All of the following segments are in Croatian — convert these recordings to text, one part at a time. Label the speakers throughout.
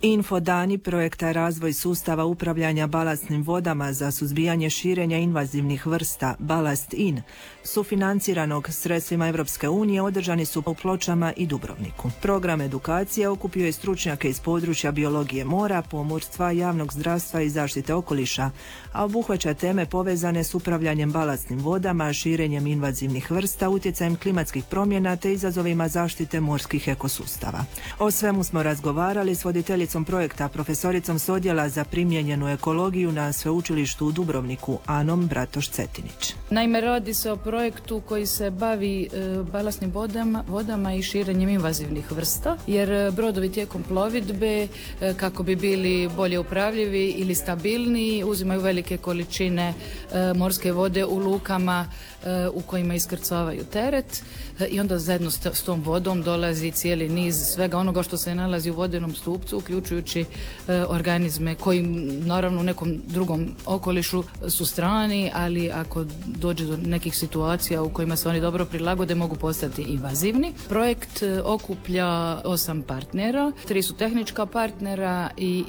Speaker 1: Infodani projekta Razvoj sustava upravljanja balastnim vodama za suzbijanje širenja invazivnih vrsta Balast In, sufinanciranog sredstvima Europske unije, održani su u Pločama i Dubrovniku. Program edukacije okupio je stručnjake iz područja biologije mora, pomorstva, javnog zdravstva i zaštite okoliša, a obuhvaća teme povezane s upravljanjem balastnim vodama, širenjem invazivnih vrsta, utjecajem klimatskih promjena te izazovima zaštite morskih ekosustava. O svemu smo razgovarali s voditeljicom projekta, profesoricom s odjela za primijenjenu ekologiju na Sveučilištu u Dubrovniku, Anom Bratoš-Cetinić.
Speaker 2: Naime, radi se o projektu koji se bavi balastnim vodama i širenjem invazivnih vrsta, jer brodovi tijekom plovidbe, kako bi bili bolje upravljivi ili stabilniji, uzimaju velike količine morske vode u lukama u kojima iskrcavaju teret i onda zajedno s tom vodom dolazi cijeli niz svega onoga što se nalazi u vodenom stupcu, uključujući organizme koji naravno u nekom drugom okolišu su strani, ali ako dođe do nekih situacija u kojima se oni dobro prilagode, mogu postati invazivni. Projekt okuplja 8 partnera, 3 su tehnička partnera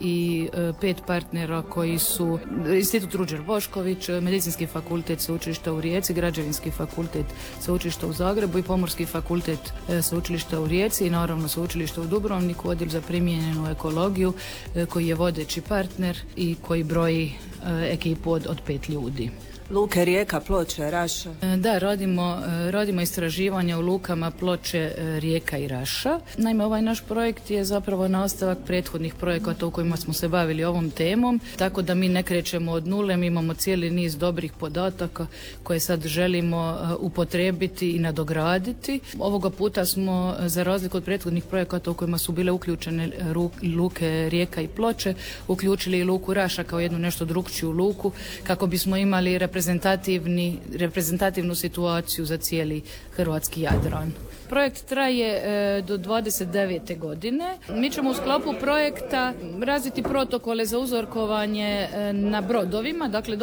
Speaker 2: i 5 partnera koji su Institut Ruđer Bošković, Medicinski fakultet Sveučilišta u Rijeci, Građevinski fakultet Sveučilišta u Zagrebu i Pomorski fakultet Sveučilišta u Rijeci i naravno Sveučilišta u Dubrovniku, odjel za primijenjenu ekologiju koji je vodeći partner i koji ekipu od 5 ljudi.
Speaker 1: Luke, Rijeka, Ploče, Raša.
Speaker 2: Da, radimo istraživanja u lukama Ploče, Rijeka i Raša. Naime, ovaj naš projekt je zapravo nastavak prethodnih projekata u kojima smo se bavili ovom temom, tako da mi ne krećemo od nule, mi imamo cijeli niz dobrih podataka koje sad želimo upotrijebiti i nadograditi. Ovoga puta smo, za razliku od prethodnih projekata u kojima su bile uključene luke Rijeka i Ploče, uključili i luku Raša kao jednu nešto drukčiju luku, kako bismo imali reprezentativnu situaciju za cijeli hrvatski Jadran. Projekt traje do 29. godine. Mi ćemo u sklopu projekta razviti protokole za uzorkovanje na brodovima. Dakle,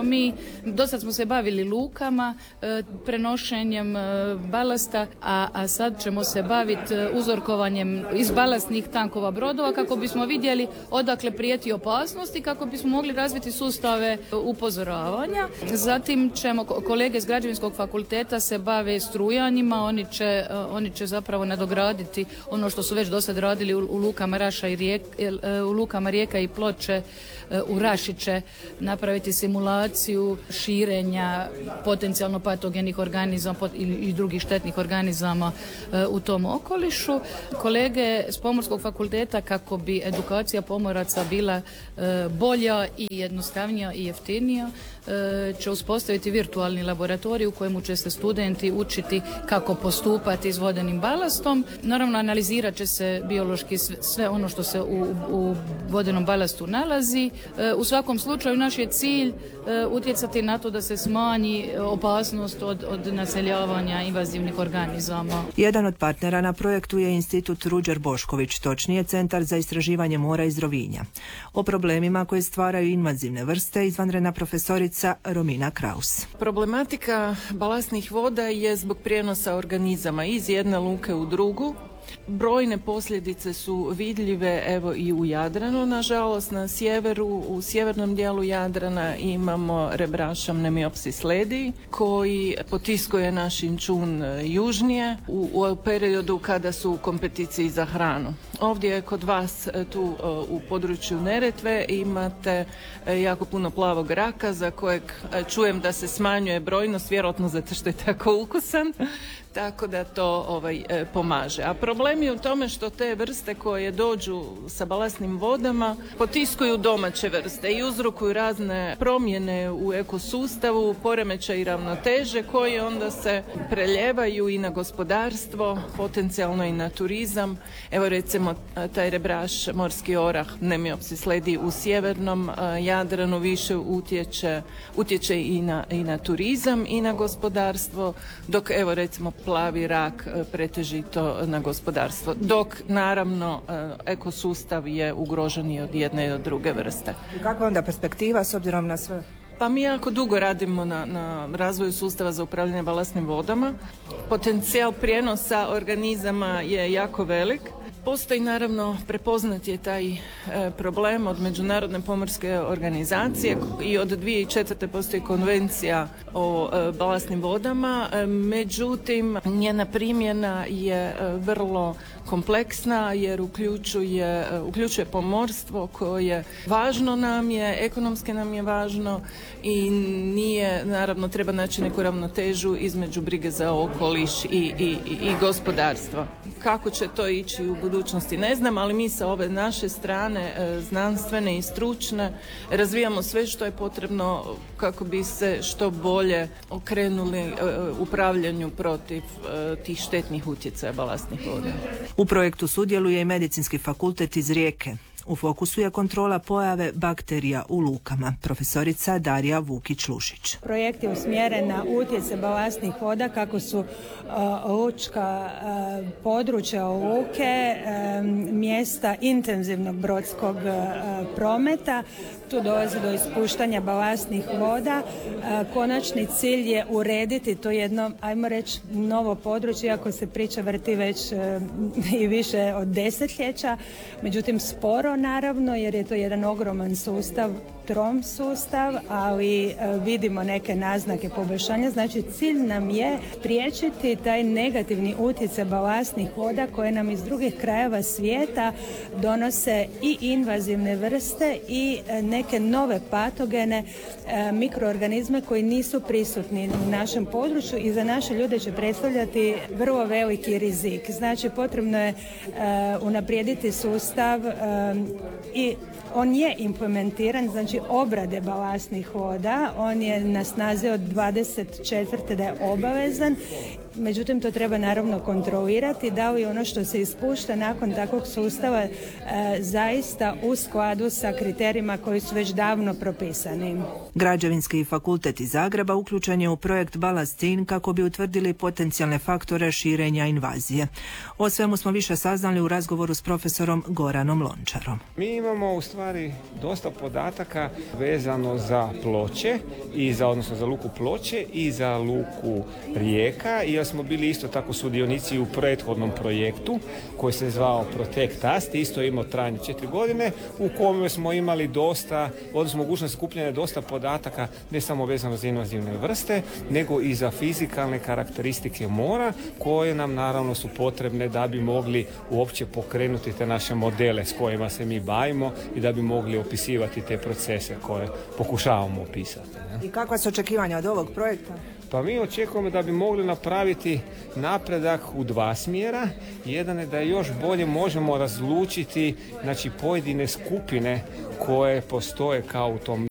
Speaker 2: dosad smo se bavili lukama, prenošenjem balasta, a sad ćemo se baviti uzorkovanjem iz balastnih tankova brodova kako bismo vidjeli odakle prijeti opasnost i kako bismo mogli razviti sustave upozoravanja. Zatim ćemo kolege iz Građevinskog fakulteta se bave strujanjima, oni će zapravo nadograditi ono što su već do sad radili u lukama Raša i u lukama Rijeka i Ploče. U Raši će napraviti simulaciju širenja potencijalno patogenih organizama i drugih štetnih organizama u tom okolišu. Kolege s Pomorskog fakulteta, kako bi edukacija pomoraca bila bolja i jednostavnija i jeftinija, će uspostaviti virtualni laboratorij u kojemu će se studenti učiti kako postupati s vodenim balastom. Naravno, analizirat će se biološki sve ono što se u vodenom balastu nalazi. U svakom slučaju naš je cilj utjecati na to da se smanji opasnost od naseljavanja invazivnih organizama.
Speaker 1: Jedan od partnera na projektu je Institut Ruđer Bošković, točnije Centar za istraživanje mora iz Rovinja. O problemima koje stvaraju invazivne vrste izvanredna profesorica Romina Kraus.
Speaker 3: Problematika balastnih voda je zbog prijenosa organizama iz jedne luke u drugu. Brojne posljedice su vidljive evo i u Jadranu, nažalost na sjeveru, u sjevernom dijelu Jadrana imamo rebrašam Nemiopsis ledii koji potiskuje naš inčun južnije u periodu kada su u kompeticiji za hranu. Ovdje kod vas tu u području Neretve imate jako puno plavog raka za kojeg čujem da se smanjuje brojnost, vjerojatno zato što je tako ukusan. Tako da to pomaže. A problem je u tome što te vrste koje dođu sa balastnim vodama potiskuju domaće vrste i uzrokuju razne promjene u ekosustavu, poremećaj i ravnoteže koji onda se preljevaju i na gospodarstvo, potencijalno i na turizam. Evo recimo taj rebraš, morski orah, Nemiopsis ledii u sjevernom Jadranu više utječe i na turizam i na gospodarstvo, dok evo recimo plavi rak pretežito na gospodarstvo, dok naravno ekosustav je ugrožen i od jedne i od druge vrste.
Speaker 1: Kakva je onda perspektiva s obzirom na sve?
Speaker 3: Pa mi jako dugo radimo na razvoju sustava za upravljanje balastnim vodama. Potencijal prijenosa organizama je jako velik. Postoji naravno, prepoznat je taj problem od Međunarodne pomorske organizacije i od 2004. postoji konvencija o balastnim vodama, međutim njena primjena je vrlo kompleksna jer uključuje pomorstvo koje važno nam je, ekonomski nam je važno i nije, naravno treba naći neku ravnotežu između brige za okoliš i gospodarstva. Kako će to ići u budućnosti ne znam, ali mi sa ove naše strane znanstvene i stručne razvijamo sve što je potrebno kako bi se što bolje okrenuli upravljanju protiv tih štetnih utjecaja balastnih voda.
Speaker 1: U projektu sudjeluje i Medicinski fakultet iz Rijeke. U fokusu je kontrola pojave bakterija u lukama. Profesorica Darija Vukić-Lušić.
Speaker 4: Projekt je usmjeren na utjecaj balastnih voda kako su lučka područja luke, mjesta intenzivnog brodskog prometa. Tu dolazi do ispuštanja balastnih voda. Konačni cilj je urediti to jedno, ajmo reći, novo područje, iako se priča vrti već i više od desetljeća. Međutim, sporo naravno, jer je to jedan ogroman sustav, trom sustav, ali vidimo neke naznake poboljšanja. Znači, cilj nam je spriječiti taj negativni utjecaj balastnih voda koje nam iz drugih krajeva svijeta donose i invazivne vrste i neke nove patogene, mikroorganizme koji nisu prisutni u našem području i za naše ljude će predstavljati vrlo veliki rizik. Znači, potrebno je unaprijediti sustav i on je implementiran, znači obrade balastnih voda, on je na snazi od 24. da je obavezan, međutim to treba naravno kontrolirati da li ono što se ispušta nakon takvog sustava zaista u skladu sa kriterijima koji su već davno propisani.
Speaker 1: Građevinski fakultet iz Zagreba uključen je u projekt Balast In kako bi utvrdili potencijalne faktore širenja invazije. O svemu smo više saznali u razgovoru s profesorom Goranom Lončarom.
Speaker 5: Mi imamo u stvari dosta podataka vezano za Ploče odnosno za luku Ploče i za luku Rijeka, jer smo bili isto tako sudionici u prethodnom projektu koji se zvao Protect Us, isto imao trajanje 4 godine, u kome smo imali mogućnost skupljanja dosta podataka ne samo vezano za invazivne vrste, nego i za fizikalne karakteristike mora koje nam naravno su potrebne da bi mogli uopće pokrenuti te naše modele s kojima se mi bavimo i da bi mogli opisivati te procese koje pokušavamo opisati.
Speaker 1: I kakva su očekivanja od ovog projekta?
Speaker 5: Pa mi očekujemo da bi mogli napraviti napredak u 2 smjera. Jedan je da još bolje možemo razlučiti pojedine skupine koje postoje kao u tom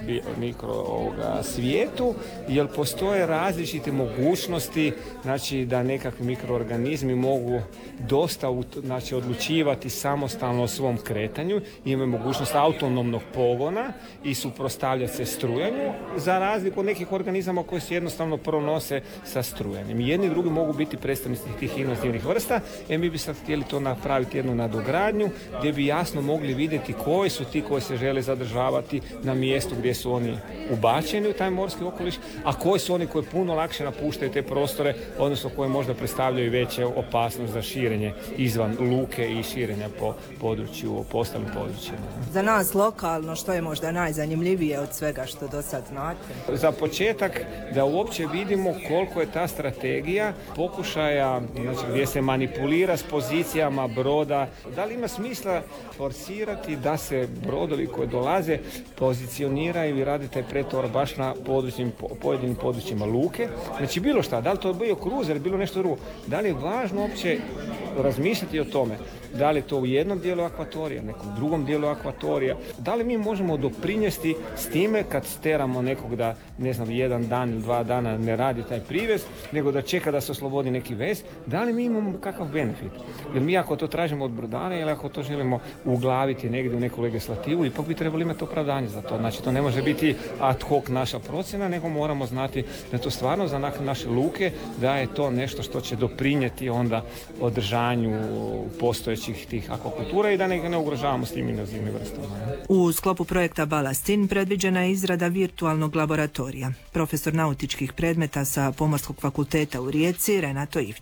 Speaker 5: mikro svijetu, jer postoje različite mogućnosti da nekakvi mikroorganizmi mogu dosta odlučivati samostalno o svom kretanju, imaju mogućnost autonomnog pogona i suprotstavljati se strujanju, za razliku od nekih organizama koji se jednostavno pronose sa strujanjem. Jedni i drugi mogu biti predstavnici tih invazivnih vrsta, mi bi sad htjeli to napraviti jednu nadogradnju gdje bi jasno mogli vidjeti koji su ti koji se žele zadržavati na mjestu gdje su oni ubačeni u taj morski okoliš, a koji su oni koji puno lakše napuštaju te prostore, odnosno koji možda predstavljaju veće opasnost za širenje izvan luke i širenja po ostalim područjima.
Speaker 1: Za nas lokalno, što je možda najzanimljivije od svega što do sad znate?
Speaker 5: Za početak da uopće vidimo koliko je ta strategija pokušaja, gdje se manipulira s pozicijama broda, da li ima smisla forsirati da se brodovi koji dolaze pozicioniraju i rade taj pretovar baš na pojedinim područjima luke. Znači bilo šta, da li to bio kruzer, bilo nešto drugo, da li je važno uopće razmišljati o tome, da li je to u jednom dijelu akvatorija, nekom drugom dijelu akvatorija, da li mi možemo doprinijeti s time kad steramo nekog da, jedan dan ili 2 dana ne radi taj privez, nego da čeka da se oslobodi neki vez, da li mi imamo kakav benefit? Jer mi ako to tražimo od brodara ili ako to želimo uglaviti negdje u neku legislativu, ipak bi trebali imati opravdanje za to. Znači to ne može biti ad hoc naša procjena, nego moramo znati da je to stvarno za naše luke, da je to nešto što će doprinijeti onda održanju postojećih tih akvakultura i da ne ugrožavamo s tim invazivnim vrstama.
Speaker 1: U sklopu projekta Balast In predviđena je izrada virtualnog laboratorija. Profesor nautičkih predmeta sa Pomorskog fakulteta u Rijeci Renato Ivče.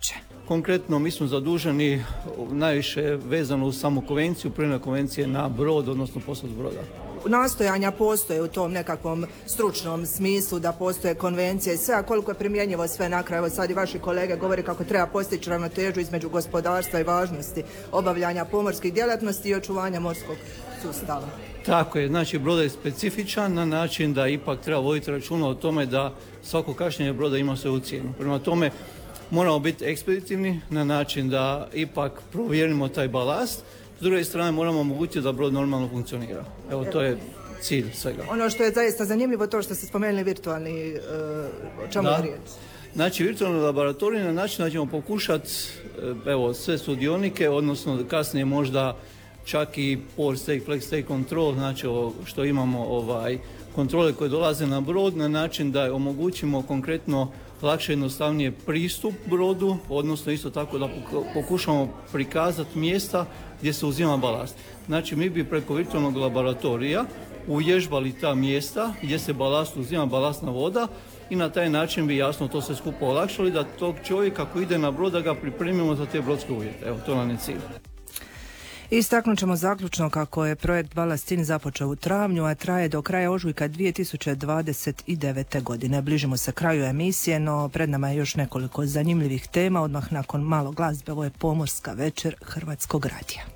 Speaker 6: Konkretno, mi smo zaduženi najviše vezano uz samu konvenciju, primjena konvencije na brod, odnosno posad broda.
Speaker 1: Nastojanja postoje u tom nekakvom stručnom smislu da postoje konvencije i sve, a koliko je primjenjivo sve na kraju. Sad i vaši kolege govore kako treba postići ravnotežu između gospodarstva i važnosti obavljanja pomorskih djelatnosti i očuvanja morskog sustava.
Speaker 6: Tako je, znači broda je specifičan na način da ipak treba voditi računa o tome da svako kašnjenje broda ima svoju cijenu. Prema tome moramo biti ekspeditivni na način da ipak provjerimo taj balast. S druge strane moramo omogućiti da brod normalno funkcionira. Evo, to je cilj svega.
Speaker 1: Ono što je zaista zanimljivo, to što ste spomenuli virtualni, o čemu je riječ?
Speaker 6: Znači, virtualni laboratorij na način da ćemo pokušati sve sudionike, odnosno kasnije možda čak i port stake, flex stake control, znači što imamo kontrole koje dolaze na brod na način da omogućimo konkretno lakše jednostavnije pristup brodu, odnosno isto tako da pokušamo prikazati mjesta gdje se uzima balast. Znači mi bi preko virtualnog laboratorija uvježbali ta mjesta gdje se balast uzima, balastna voda, i na taj način bi jasno to sve skupo olakšali da tog čovjeka koji ide na brod da ga pripremimo za te brodske uvjete. Evo, to nam je cilj.
Speaker 1: Istaknut ćemo zaključno kako je projekt Balast In započeo u travnju, a traje do kraja ožujka 2029. godine. Bližimo se kraju emisije, no pred nama je još nekoliko zanimljivih tema. Odmah nakon malo glazbe, ovo je Pomorska večer Hrvatskog radija.